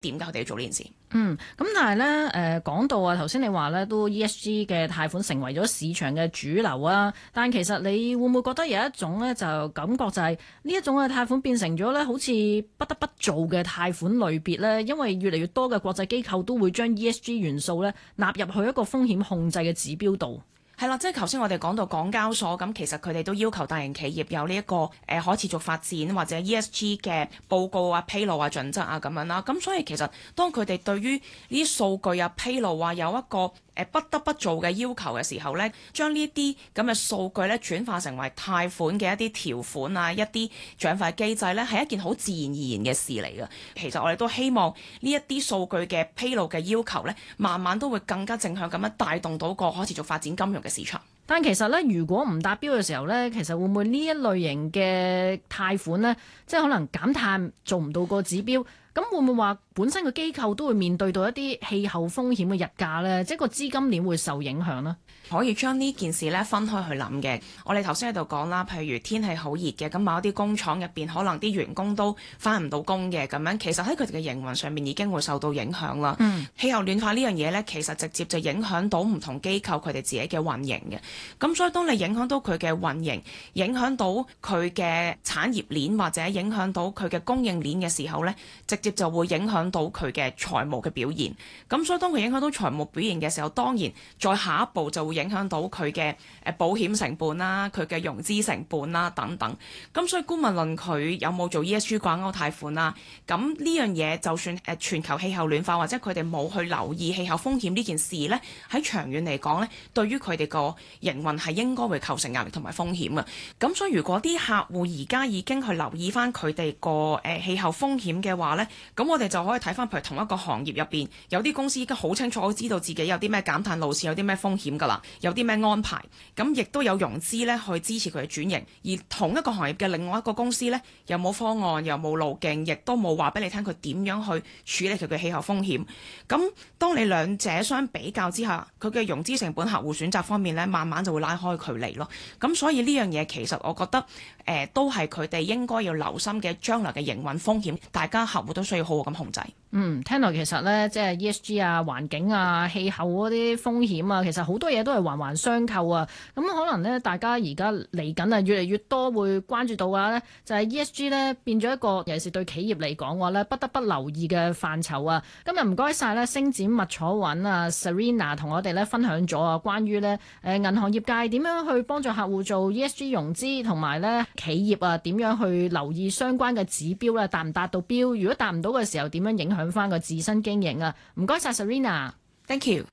點解佢哋要做呢件事。 咁但係咧講到啊，頭先你話咧都 ESG 嘅貸款成為咗市場嘅主流啊，但其實你會唔會覺得有一種咧就感覺就係呢一種嘅貸款變成咗咧好似不得不做嘅貸款類別咧，因為越嚟越多嘅國際機構都會將 ESG 元素咧納入去一個風險控制嘅指標度。 係啦，即係頭先我哋講到港交所咁，其實佢哋都要求大型企業有呢一個可持續發展或者 ESG 嘅報告啊、披露啊、準則啊咁樣啦。咁所以其實當佢哋對於呢啲數據啊、披露啊有一個不得不做嘅要求嘅時候呢，將呢啲咁嘅數據呢轉化成為貸款嘅一啲條款啊、一啲獎勵機制呢，係一件好自然而然嘅事嚟嘅。其實我哋都希望呢一啲數據嘅披露嘅要求呢，慢慢都會更加正向咁樣帶動到個可持續發展金融嘅市場。 但其實咧，如果唔達標嘅時候咧，其實會唔會呢一類型嘅貸款咧，即係可能減碳做唔到個指標，咁會唔會話本身個機構都會面對到一啲氣候風險嘅溢價咧，即係個資金鏈會受影響呢？ 可以將呢件事咧分開去諗嘅。我哋頭先喺度講啦，譬如天氣好熱嘅，咁某一啲工廠入邊可能啲員工都返唔到工嘅，咁樣其實喺佢哋嘅營運上面已經會受到影響啦。氣候暖化呢樣嘢呢，其實直接就影響到唔同機構佢哋自己嘅運營嘅。咁所以當你影響到佢嘅運營，影響到佢嘅產業鏈或者影響到佢嘅供應鏈嘅時候呢，直接就會影響到佢嘅財務嘅表現。咁所以當佢影響到財務表現嘅時候，當然再下一步就會影響到佢嘅保險成本啦、佢嘅融資成本啦等等。咁所以姑勿論佢有冇做 ESG 掛鈎貸款啦，咁呢樣嘢就算全球氣候暖化或者佢哋冇去留意氣候風險呢件事呢，喺長遠嚟講呢，對於佢哋個營運係應該會構成壓力同埋風險嘅。咁所以如果啲客戶而家已經去留意翻佢哋個氣候風險嘅話呢，咁我哋就可以睇翻譬如同一個行業入邊有啲公司已經好清楚知道自己有啲咩減碳路線，有啲咩風險㗎啦，有啲咩安排，咁亦都有融資咧去支持佢嘅轉型。而同一個行業嘅另外一個公司咧，又冇方案，又冇路徑，亦都冇話俾你聽佢點樣去處理佢嘅氣候風險。咁當你兩者相比較之下，佢嘅融資成本、客戶選擇方面咧，慢慢就會拉開距離咯。咁所以呢樣嘢其實我覺得都係佢哋應該要留心嘅將來嘅營運風險，大家客戶都需要好好咁控制。 聽落其實咧，即係 ESG 啊、環境啊、氣候嗰啲風險啊，其實好多嘢都係環環相扣啊。咁可能咧，大家而家嚟緊啊，越嚟越多會關注到嘅咧，就係 ESG 咧變咗一個，尤其是對企業嚟講話咧，不得不留意嘅範疇啊。今日唔該晒咧，星展麥楚韻啊 Serena 同我哋咧分享咗啊，關於咧銀行業界點樣去幫助客戶做 ESG 融資，同埋咧企業啊點樣去留意相關嘅指標咧，達唔達到標？如果達唔到嘅時候，點樣影響翻個自身經營啊？唔該晒 Serena。Thank you。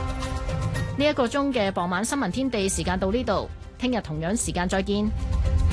呢一個鐘嘅傍晚新聞天地時間到呢度，聽日同樣時間再見。